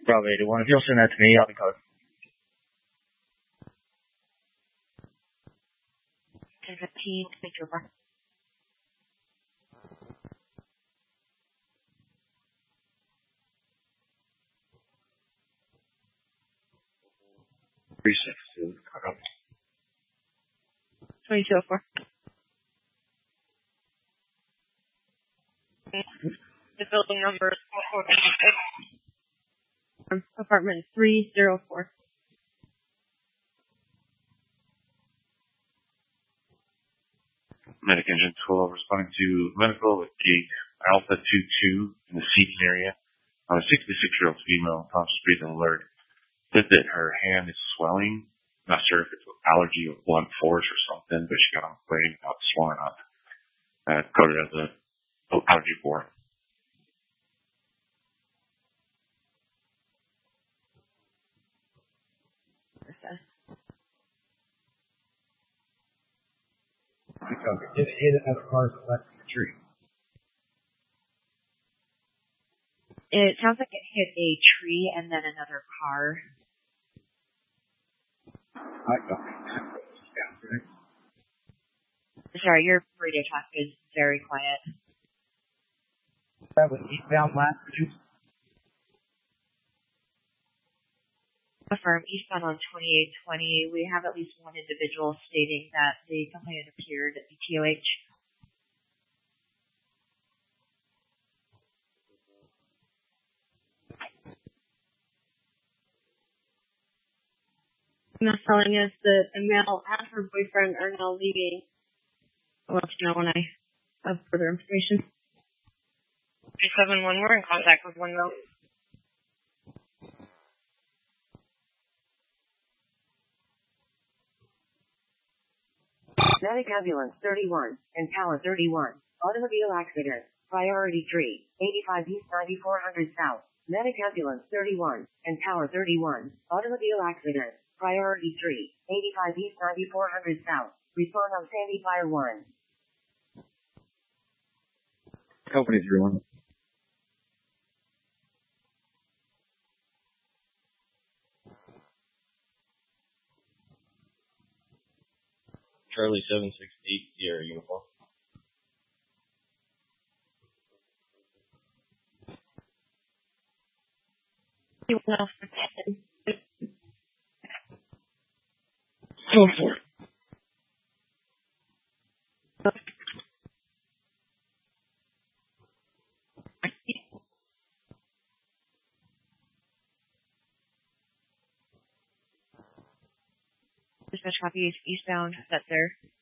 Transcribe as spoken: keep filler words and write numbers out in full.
Bravo eighty-one. If you'll send that to me, I'll be code. ten fifteen, take over. three six two. twenty-two oh four. The building number is four four six. Apartment three oh four. Medic Engine twelve responding to medical at gate Alpha two two in the seating area. On a sixty-six-year-old female, conscious breathing alert. Said that her hand is swelling. Not sure if it's an allergy of blunt force or something, but she got on the plane, got swollen up. Uh, coded as a oh, allergy four. It hit another car's electric tree. It sounds like it hit a tree and then another car. I got it. Sorry, your radio talk is very quiet. That was eastbound last produce. Affirm eastbound on twenty-eight twenty. We have at least one individual stating that the complainant appeared at the T O H. Not telling us that a male and her boyfriend are now leaving. I'll let you know when I have further information. three seven one, we're in contact with one note. Medic Ambulance thirty-one and Tower thirty-one. Automobile accident. Priority three. eighty-five East ninety-four hundred South. Medic Ambulance thirty-one and Tower thirty-one. Automobile accident. Priority three. eighty-five East ninety-four hundred South. Respond on Sandy Fire one. Company three one. Charlie seven six eight Sierra uniform. Anyone else for ten? Go for it. Dispatch copy is eastbound. That's there.